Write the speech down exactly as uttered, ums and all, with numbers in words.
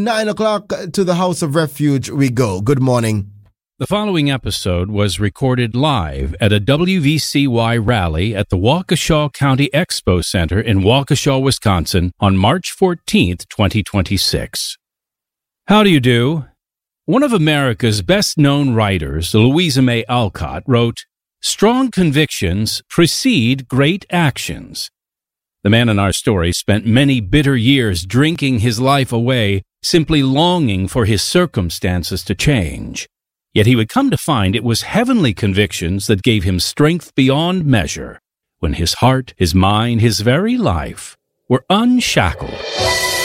Nine o'clock to the House of Refuge we go. Good morning. The following episode was recorded live at a W V C Y rally at the Waukesha County Expo Center in Waukesha, Wisconsin on March fourteenth, twenty twenty-six. How do you do? One of America's best-known writers, Louisa May Alcott, wrote, "Strong convictions precede great actions." The man in our story spent many bitter years drinking his life away, simply longing for his circumstances to change. Yet he would come to find it was heavenly convictions that gave him strength beyond measure when his heart, his mind, his very life were unshackled.